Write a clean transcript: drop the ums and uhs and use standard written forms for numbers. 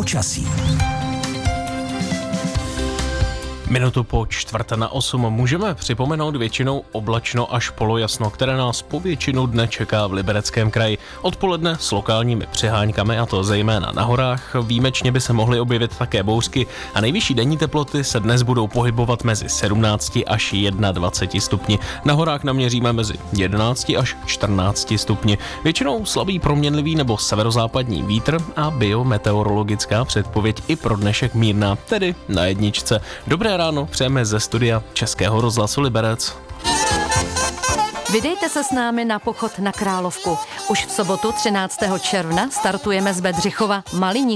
počasí. Minutu po 7:45 můžeme připomenout většinou oblačno až polojasno, které nás po většinu dne čeká v Libereckém kraji. Odpoledne s lokálními přeháňkami, a to zejména na horách. Výjimečně by se mohly objevit také bouřky a nejvyšší denní teploty se dnes budou pohybovat mezi 17 až 21 stupni. Na horách naměříme mezi 11 až 14 stupni. Většinou slabý proměnlivý nebo severozápadní vítr a biometeorologická předpověď i pro dnešek mírná, tedy na jedničce. Dobré ráno přejeme ze studia Českého rozhlasu Liberec. Vydejte se s námi na pochod na Královku. Už v sobotu 13. června startujeme z Bedřichova Maliník.